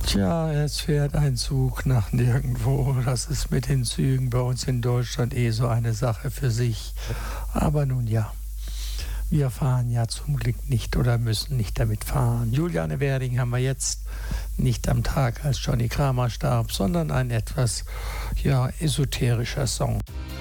Tja, es fährt ein Zug nach nirgendwo. Das ist mit den Zügen bei uns in Deutschland so eine Sache für sich. Aber nun ja, wir fahren ja zum Glück nicht oder müssen nicht damit fahren. Juliane Werding haben wir jetzt nicht am Tag, als Johnny Kramer starb, sondern ein etwas esoterischer Song.